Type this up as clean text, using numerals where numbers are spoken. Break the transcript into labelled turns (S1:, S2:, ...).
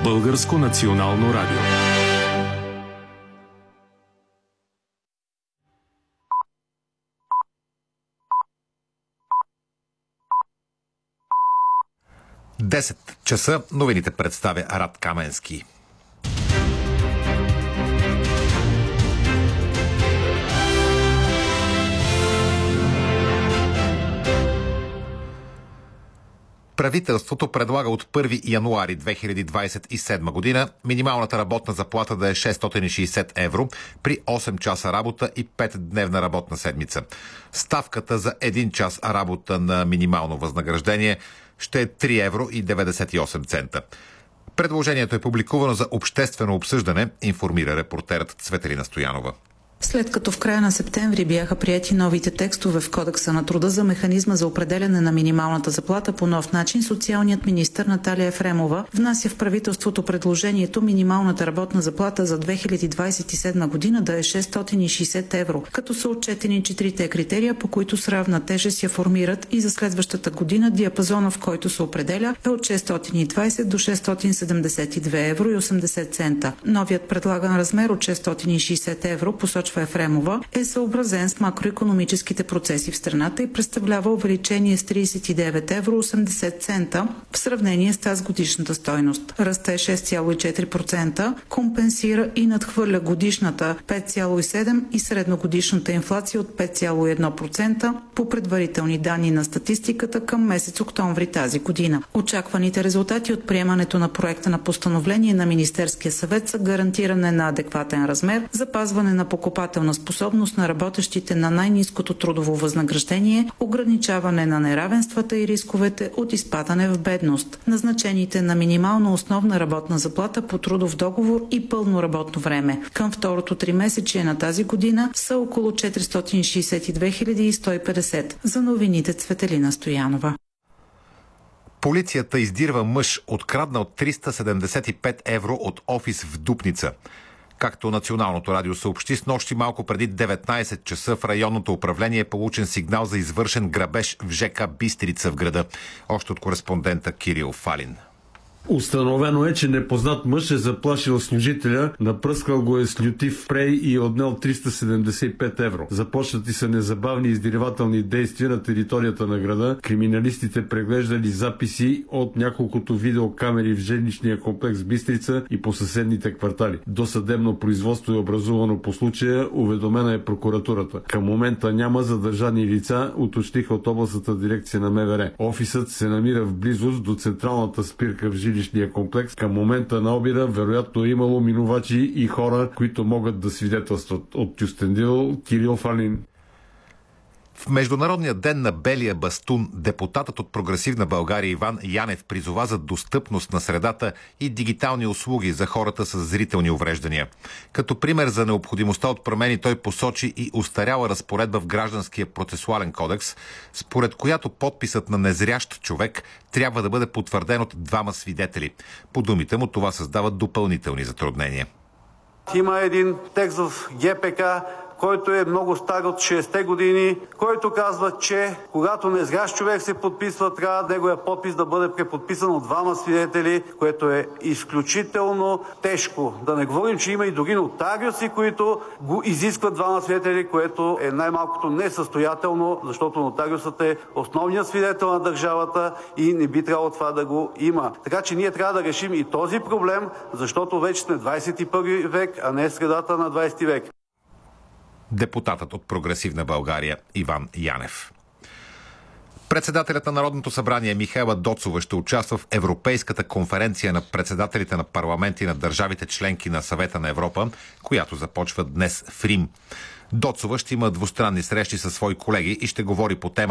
S1: Българско национално радио.
S2: Десет часа новините представя Рад Каменски. Правителството предлага от 1 януари 2027 година минималната работна заплата да е 660 евро при 8 часа работа и 5-дневна работна седмица. Ставката за 1 час работа на минимално възнаграждение ще е 3 евро и 98 цента. Предложението е публикувано за обществено обсъждане, информира репортерът Цветелина Стоянова.
S3: След като в края на септември бяха приети новите текстове в Кодекса на труда за механизма за определяне на минималната заплата по нов начин, социалният министър Наталия Ефремова внася в правителството предложението минималната работна заплата за 2027 година да е 660 евро, като са отчетени 4 критерия, по които с равна тежест я формират, и за следващата година диапазона, в който се определя, е от 620 до 672 евро и 80 цента. Новият предлаган размер от 660 евро, посочва Ефремова, е съобразен с макроекономическите процеси в страната и представлява увеличение с 39 евро 80 цента в сравнение с тази годишната стойност. Расте 6,4%, компенсира и надхвърля годишната 5,7% и средногодишната инфлация от 5,1% по предварителни данни на статистиката към месец октомври тази година. Очакваните резултати от приемането на проекта на постановление на Министерския съвет са гарантиране на адекватен размер, запазване на покупателна способност на работещите на най-ниското трудово възнаграждение, ограничаване на неравенствата и рисковете от изпадане в бедност. Назначените на минимална основна работна заплата по трудов договор и пълно работно време към второто тримесечие на тази година са около 462 150. За новините Цветелина Стоянова.
S2: Полицията издирва мъж, откраднал 375 евро от офис в Дупница. Както Националното радио съобщи, снощи малко преди 19 часа в районното управление е получен сигнал за извършен грабеж в ЖК Бистрица в града. Още от кореспондента Кирил Фалин.
S4: Установено е, че непознат мъж е заплашил служителя, напръскал го е с лютив спрей и е отнел 375 евро. Започнати са незабавни издирвателни действия на територията на града. Криминалистите преглеждали записи от няколкото видеокамери в жилищния комплекс Бистрица и по съседните квартали. Досъдебно производство е образувано по случая, уведомена е прокуратурата. Към момента няма задържани лица, уточниха от областната дирекция на МВР. Офисът се намира в близост до централната спирка в жилищния комплекс. Към момента на обира вероятно е имало минувачи и хора, които могат да свидетелстват. От Кюстендил, Кирил Фалин.
S2: В Международния ден на белия бастун депутатът от Прогресивна България Иван Янев призова за достъпност на средата и дигитални услуги за хората с зрителни увреждания. Като пример за необходимостта от промени той посочи и устаряла разпоредба в Гражданския процесуален кодекс, според която подписът на незрящ човек трябва да бъде потвърден от 2 свидетели. По думите му това създава допълнителни затруднения.
S5: Има един текст в ГПК, който е много стар, от 60-те години, който казва, че когато незрящ човек се подписва, трябва неговия подпис да бъде преподписан от 2 свидетели, което е изключително тежко. Да не говорим, че има и други нотариуси, които го изискват 2 свидетели, което е най-малкото несъстоятелно, защото нотариусът е основният свидетел на държавата и не би трябвало това да го има. Така че ние трябва да решим и този проблем, защото вече сме 21 век, а не средата на 20 век.
S2: Депутатът от Прогресивна България Иван Янев. Председателят на Народното събрание Михаела Доцова ще участва в Европейската конференция на председателите на парламенти на държавите членки на Съвета на Европа, която започва днес в Рим. Доцова ще има двустранни срещи със свои колеги и ще говори по тема